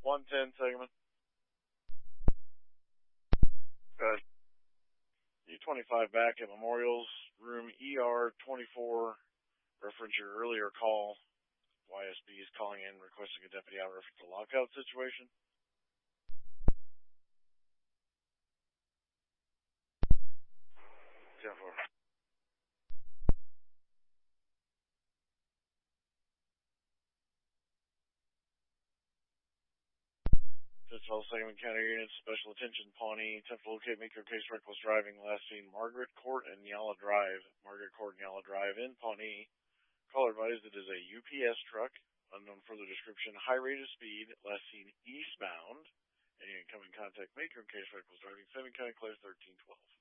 110 segment. Good. U25 back at Memorials, room ER24. Reference your earlier call. YSB is calling in requesting a deputy out reference to lockout situation. 10-4. All segment counter units, special attention, Pawnee. 10 to locate, make your case reckless driving. Last seen Margaret Court and Yala Drive. Margaret Court and Yala Drive in Pawnee. Caller advised it is a UPS truck. Unknown further description. High rate of speed. Last seen eastbound. Any incoming contact, make your case reckless driving. 7 County Class 1312.